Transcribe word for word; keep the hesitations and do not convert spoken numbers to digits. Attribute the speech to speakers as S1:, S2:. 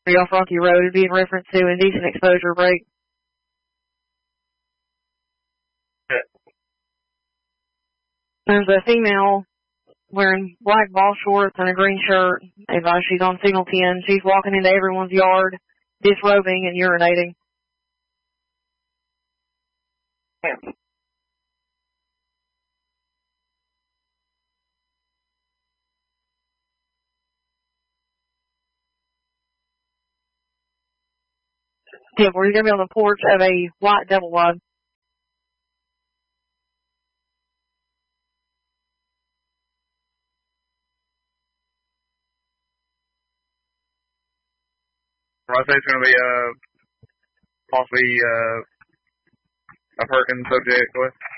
S1: Three off Rocky Road is being referenced to indecent exposure break. There's a female wearing black ball shorts and a green shirt. Advise she's on signal ten. She's walking into everyone's yard, disrobing and urinating. Yeah. Yeah, we're going to be on the porch of a white double wide.
S2: I say it's going to be uh, possibly uh, a Perkins subject with.